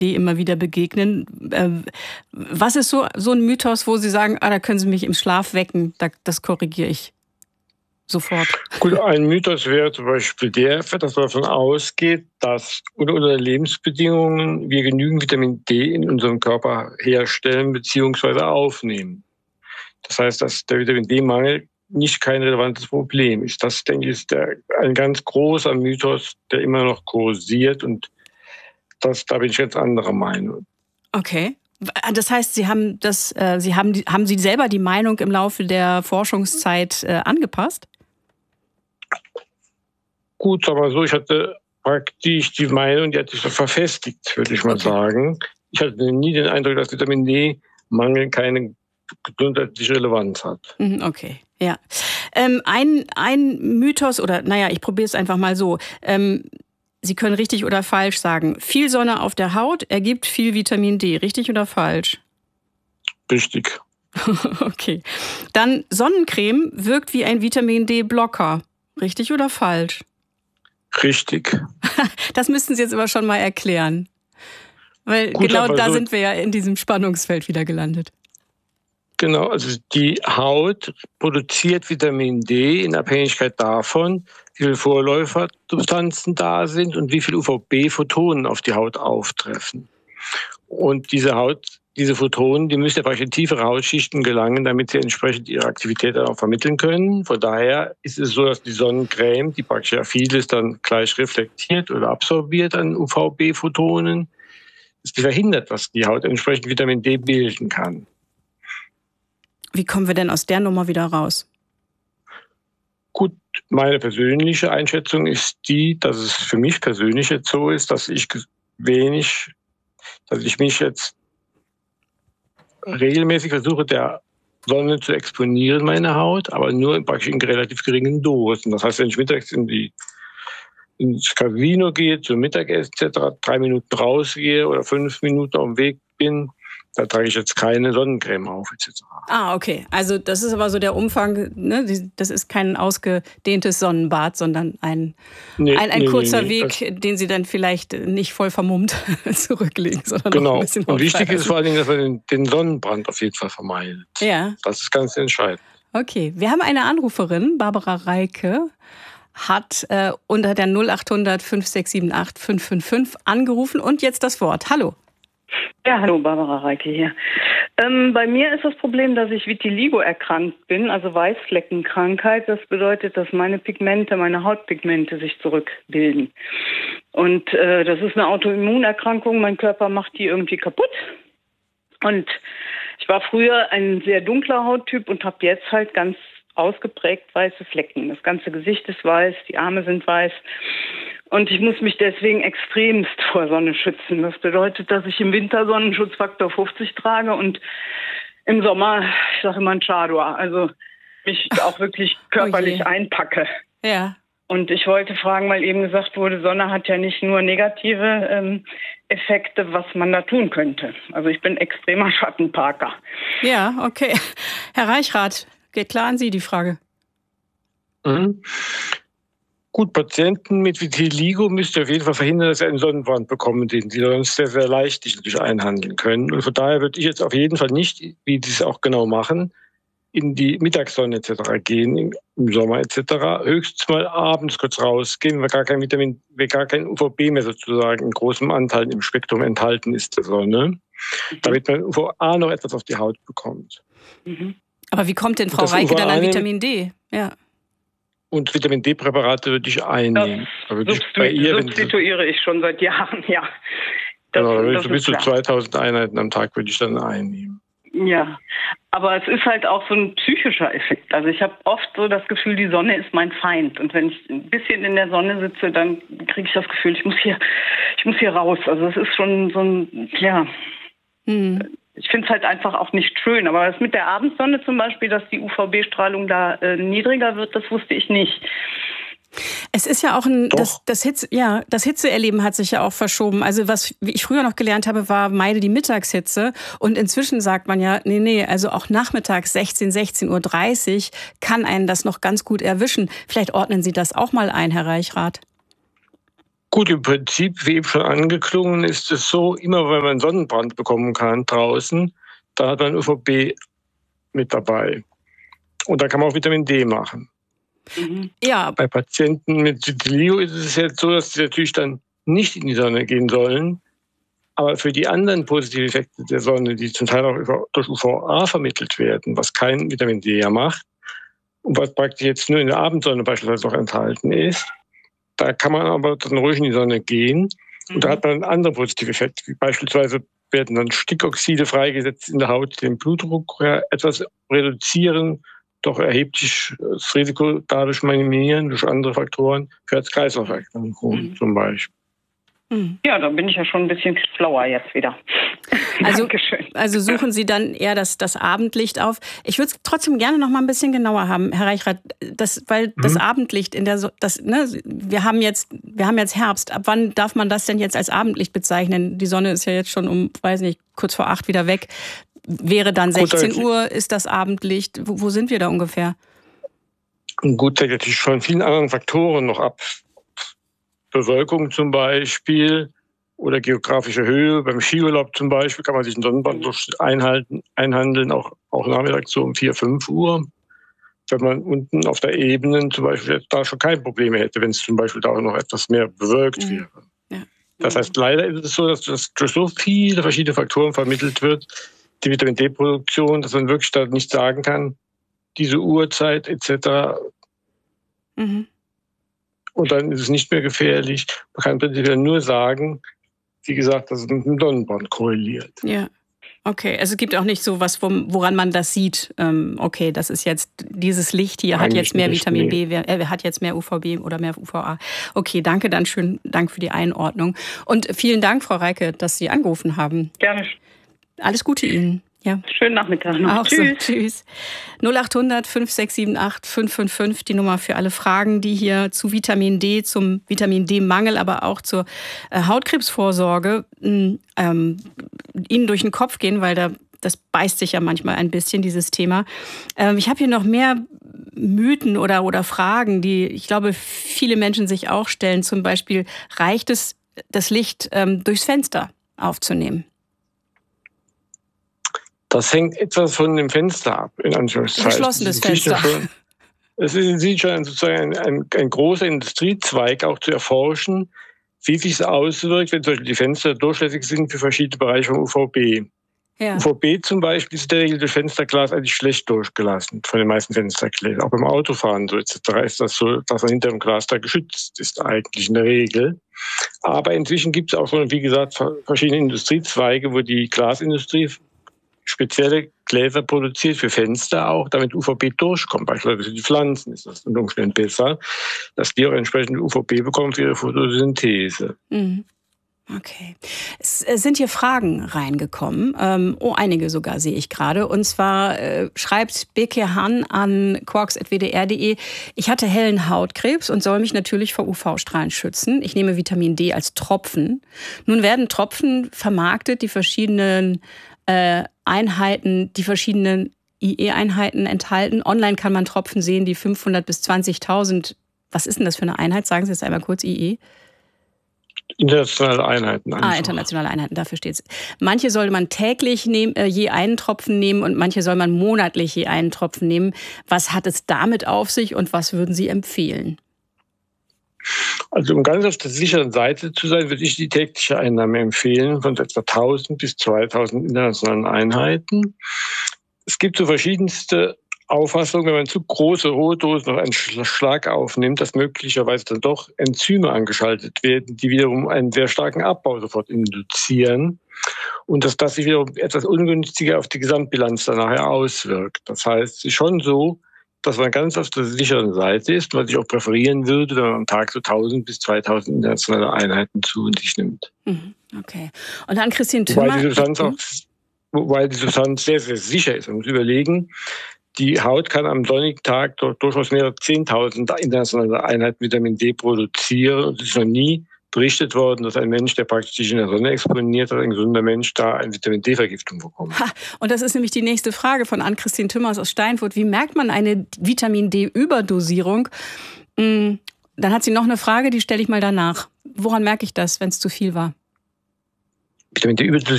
D immer wieder begegnen. Was ist so ein Mythos, wo Sie sagen, da können Sie mich im Schlaf wecken, das korrigiere ich sofort? Gut, ein Mythos wäre zum Beispiel dass man davon ausgeht, dass unter unseren Lebensbedingungen wir genügend Vitamin D in unserem Körper herstellen bzw. aufnehmen. Das heißt, dass der Vitamin D-Mangel nicht kein relevantes Problem ist. Das, denke ich, ist ein ganz großer Mythos, der immer noch kursiert, und da bin ich ganz anderer Meinung. Okay. Das heißt, haben Sie selber die Meinung im Laufe der Forschungszeit angepasst? Gut, aber so, ich hatte praktisch die Meinung, die hat sich so verfestigt, würde ich mal sagen. Ich hatte nie den Eindruck, dass Vitamin D-Mangel keine gesundheitliche Relevanz hat. Okay, ja. Ein Mythos, oder ich probiere es einfach mal so. Sie können richtig oder falsch sagen. Viel Sonne auf der Haut ergibt viel Vitamin D. Richtig oder falsch? Richtig. Okay. Dann Sonnencreme wirkt wie ein Vitamin D-Blocker. Richtig oder falsch? Richtig. Das müssten Sie jetzt aber schon mal erklären. Weil gut, genau da sind wir ja in diesem Spannungsfeld wieder gelandet. Genau, also die Haut produziert Vitamin D in Abhängigkeit davon, wie viele Vorläufersubstanzen da sind und wie viele UVB-Photonen auf die Haut auftreffen. Und diese Photonen, die müssen ja praktisch in tiefere Hautschichten gelangen, damit sie entsprechend ihre Aktivität dann auch vermitteln können. Von daher ist es so, dass die Sonnencreme, die praktisch ja vieles dann gleich reflektiert oder absorbiert an UVB-Photonen, die verhindert, dass die Haut entsprechend Vitamin D bilden kann. Wie kommen wir denn aus der Nummer wieder raus? Gut, meine persönliche Einschätzung ist die, dass es für mich persönlich jetzt so ist, dass ich mich jetzt regelmäßig versuche, der Sonne zu exponieren, meine Haut, aber nur praktisch in relativ geringen Dosen. Das heißt, wenn ich mittags ins Casino gehe, zum Mittagessen etc., 3 Minuten rausgehe oder 5 Minuten auf dem Weg bin, da trage ich jetzt keine Sonnencreme auf etc. Okay. Also das ist aber so der Umfang, ne? Das ist kein ausgedehntes Sonnenbad, sondern ein kurzer Weg, den Sie dann vielleicht nicht voll vermummt zurücklegen, sondern noch ein bisschen und wichtig ist vor allen Dingen, dass man den Sonnenbrand auf jeden Fall vermeidet. Ja. Das ist ganz entscheidend. Okay. Wir haben eine Anruferin, Barbara Reike, hat unter der 0800 5678 555 angerufen und jetzt das Wort. Hallo. Ja, hallo, Barbara Reike hier. Bei mir ist das Problem, dass ich Vitiligo erkrankt bin, also Weißfleckenkrankheit. Das bedeutet, dass meine Hautpigmente sich zurückbilden. Und das ist eine Autoimmunerkrankung. Mein Körper macht die irgendwie kaputt. Und ich war früher ein sehr dunkler Hauttyp und habe jetzt halt ganz ausgeprägt weiße Flecken. Das ganze Gesicht ist weiß, die Arme sind weiß. Und ich muss mich deswegen extremst vor Sonne schützen. Das bedeutet, dass ich im Winter Sonnenschutzfaktor 50 trage und im Sommer, ich sage immer ein Chador, also mich auch wirklich körperlich einpacke. Ja. Und ich wollte fragen, weil eben gesagt wurde, Sonne hat ja nicht nur negative Effekte, was man da tun könnte. Also ich bin extremer Schattenparker. Ja, okay. Herr Reichrath, geht klar an Sie die Frage. Mhm. Gut, Patienten mit Vitiligo müsst ihr auf jeden Fall verhindern, dass sie einen Sonnenbrand bekommen, den sie sonst sehr, sehr leicht natürlich einhandeln können. Und von daher würde ich jetzt auf jeden Fall nicht, wie sie es auch genau machen, in die Mittagssonne etc. gehen, im Sommer etc. Höchstens mal abends kurz rausgehen, weil gar kein UVB mehr sozusagen in großem Anteil im Spektrum enthalten ist der Sonne, damit man UVA noch etwas auf die Haut bekommt. Mhm. Aber wie kommt denn Frau Reike dann an Vitamin D? Ja. Und Vitamin D-Präparate würde ich einnehmen. Das substituiere ich schon seit Jahren, ja. Das bis zu 2000 Einheiten am Tag würde ich dann einnehmen. Ja, aber es ist halt auch so ein psychischer Effekt. Also ich habe oft so das Gefühl, die Sonne ist mein Feind. Und wenn ich ein bisschen in der Sonne sitze, dann kriege ich das Gefühl, ich muss hier raus. Also es ist schon so ein, ja... Ich finde es halt einfach auch nicht schön. Aber das mit der Abendsonne zum Beispiel, dass die UVB-Strahlung da niedriger wird, das wusste ich nicht. Es ist ja auch das Hitzeerleben hat sich ja auch verschoben. Also was ich früher noch gelernt habe, war meide die Mittagshitze. Und inzwischen sagt man ja, nee, also auch nachmittags 16:30 Uhr kann einen das noch ganz gut erwischen. Vielleicht ordnen Sie das auch mal ein, Herr Reichrath. Gut, im Prinzip, wie eben schon angeklungen, ist es so, immer wenn man Sonnenbrand bekommen kann draußen, dann hat man UVB mit dabei. Und da kann man auch Vitamin D machen. Ja. Bei Patienten mit Vitiligo ist es jetzt so, dass sie natürlich dann nicht in die Sonne gehen sollen. Aber für die anderen positiven Effekte der Sonne, die zum Teil auch durch UVA vermittelt werden, was kein Vitamin D ja macht und was praktisch jetzt nur in der Abendsonne beispielsweise noch enthalten ist, da kann man aber dann ruhig in die Sonne gehen. Und da hat man einen anderen positiven Effekt. Wie beispielsweise werden dann Stickoxide freigesetzt in der Haut, die den Blutdruck etwas reduzieren, doch erheblich das Risiko dadurch minimieren, durch andere Faktoren, für Herz-Kreislauf-Erkrankungen zum Beispiel. Ja, da bin ich ja schon ein bisschen schlauer jetzt wieder. Also suchen Sie dann eher das Abendlicht auf. Ich würde es trotzdem gerne noch mal ein bisschen genauer haben, Herr Reichrath, weil das Abendlicht wir haben jetzt Herbst. Ab wann darf man das denn jetzt als Abendlicht bezeichnen? Die Sonne ist ja jetzt schon um, weiß nicht, kurz vor 8 wieder weg. Wäre dann 16 Uhr, ist das Abendlicht? Wo sind wir da ungefähr? Gut, da geht natürlich von vielen anderen Faktoren noch ab. Bewölkung zum Beispiel oder geografische Höhe. Beim Skiurlaub zum Beispiel kann man sich einen Sonnenbrand einhandeln, auch nachmittags so um 4, 5 Uhr. Wenn man unten auf der Ebene zum Beispiel da schon kein Problem hätte, wenn es zum Beispiel da auch noch etwas mehr bewölkt wäre. Ja. Das heißt, leider ist es so, dass das durch so viele verschiedene Faktoren vermittelt wird, die Vitamin D-Produktion, dass man wirklich da nicht sagen kann, diese Uhrzeit etc. Und dann ist es nicht mehr gefährlich. Man kann prinzipiell nur sagen, wie gesagt, dass es mit dem Sonnenbrand korreliert. Ja, okay. Also es gibt auch nicht so was, woran man das sieht. Okay, das ist jetzt, dieses Licht hier hat jetzt mehr Vitamin B, hat jetzt mehr UVB oder mehr UVA. Okay, danke, dann schönen Dank für die Einordnung. Und vielen Dank, Frau Reike, dass Sie angerufen haben. Gerne. Alles Gute Ihnen. Ja. Schönen Nachmittag noch. Auch tschüss. So, tschüss. 0800 5678 555, die Nummer für alle Fragen, die hier zu Vitamin D, zum Vitamin D-Mangel, aber auch zur Hautkrebsvorsorge Ihnen durch den Kopf gehen, weil das beißt sich ja manchmal ein bisschen, dieses Thema. Ich habe hier noch mehr Mythen oder Fragen, die ich glaube, viele Menschen sich auch stellen. Zum Beispiel, reicht es, das Licht durchs Fenster aufzunehmen? Das hängt etwas von dem Fenster ab, in Anführungszeichen. Geschlossenes Fenster. Es sieht schon sozusagen ein großer Industriezweig auch zu erforschen, wie sich es auswirkt, wenn zum Beispiel die Fenster durchlässig sind für verschiedene Bereiche von UVB. Ja. UVB zum Beispiel ist in der Regel durch Fensterglas eigentlich schlecht durchgelassen, von den meisten Fenstergläsern. Auch beim Autofahren so etc. ist das so, dass man hinter dem Glas da geschützt ist eigentlich in der Regel. Aber inzwischen gibt es auch so, wie gesagt, verschiedene Industriezweige, wo die Glasindustrie spezielle Gläser produziert für Fenster auch, damit UVB durchkommt. Beispielsweise für die Pflanzen ist das unter Umständen besser, dass die auch entsprechend UVB bekommen für ihre Photosynthese. Okay. Es sind hier Fragen reingekommen. Einige sogar sehe ich gerade. Und zwar schreibt Beke Hahn an quarks@wdr.de: Ich hatte hellen Hautkrebs und soll mich natürlich vor UV-Strahlen schützen. Ich nehme Vitamin D als Tropfen. Nun werden Tropfen vermarktet, die verschiedenen Einheiten, die verschiedenen IE-Einheiten enthalten. Online kann man Tropfen sehen, die 500 bis 20.000. Was ist denn das für eine Einheit? Sagen Sie es einmal kurz, IE. Internationale Einheiten. Internationale Einheiten, dafür steht es. Manche soll man täglich je einen Tropfen nehmen und manche soll man monatlich je einen Tropfen nehmen. Was hat es damit auf sich und was würden Sie empfehlen? Also um ganz auf der sicheren Seite zu sein, würde ich die tägliche Einnahme empfehlen von etwa 1000 bis 2000 internationalen Einheiten. Es gibt so verschiedenste Auffassungen, wenn man zu große hohe Dosen noch einen Schlag aufnimmt, dass möglicherweise dann doch Enzyme angeschaltet werden, die wiederum einen sehr starken Abbau sofort induzieren und dass das sich wiederum etwas ungünstiger auf die Gesamtbilanz dann nachher auswirkt. Das heißt, es ist schon so, dass man ganz auf der sicheren Seite ist, was ich auch präferieren würde, wenn man am Tag so 1000 bis 2000 internationale Einheiten zu sich nimmt. Okay. Und dann Christine Thümmer. Wobei die Substanz sehr, sehr sicher ist. Man muss überlegen, die Haut kann am sonnigen Tag durchaus mehrere 10.000 internationale Einheiten Vitamin D produzieren. Und es ist noch nie berichtet worden, dass ein Mensch, der praktisch sich in der Sonne exponiert hat, ein gesunder Mensch, da eine Vitamin-D-Vergiftung bekommt. Und das ist nämlich die nächste Frage von Ann-Christine Thümmers aus Steinfurt. Wie merkt man eine Vitamin-D-Überdosierung? Dann hat sie noch eine Frage, die stelle ich mal danach. Woran merke ich das, wenn es zu viel war? Vitamin D-Überdosierung